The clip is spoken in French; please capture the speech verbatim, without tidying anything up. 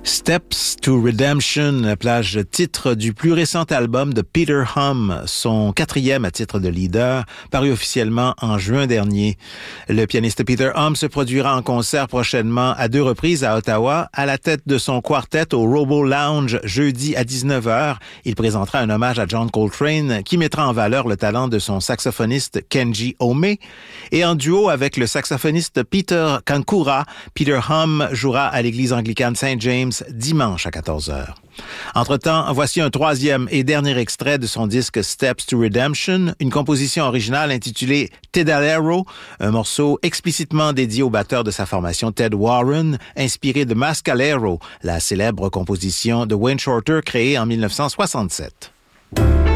Steps to Redemption, plage titre du plus récent album de Peter Hum, son quatrième à titre de leader, paru officiellement en juin dernier. Le pianiste Peter Hum se produira en concert prochainement à deux reprises à Ottawa, à la tête de son quartet au Robo Lounge jeudi à dix-neuf heures. Il présentera un hommage à John Coltrane qui mettra en valeur le talent de son saxophoniste Kenji Ome. Et en duo avec le saxophoniste Peter Kankura, Peter Hum jouera à l'église anglicane Saint James dimanche à quatorze heures. Entre-temps, voici un troisième et dernier extrait de son disque Steps to Redemption, une composition originale intitulée Tedalero, un morceau explicitement dédié au batteur de sa formation Ted Warren, inspiré de Mascalero, la célèbre composition de Wayne Shorter créée en dix-neuf cent soixante-sept.